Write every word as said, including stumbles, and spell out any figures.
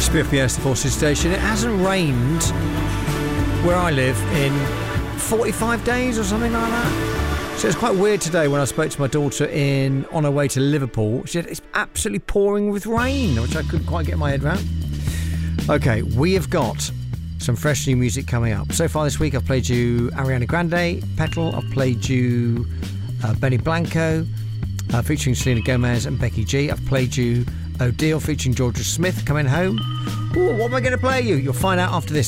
Spiff Fiesta Forces Station. It hasn't rained where I live in forty-five days or something like that. So it's quite weird today when I spoke to my daughter in on her way to Liverpool. She said it's absolutely pouring with rain, which I couldn't quite get my head around. Okay, we have got some fresh new music coming up. So far this week I've played you Ariana Grande, Petal. I've played you uh, Benny Blanco, uh, featuring Selena Gomez and Becky G. I've played you O'Deal featuring Georgia Smith, Coming Home. Ooh, what am I going to play you? You'll find out after this.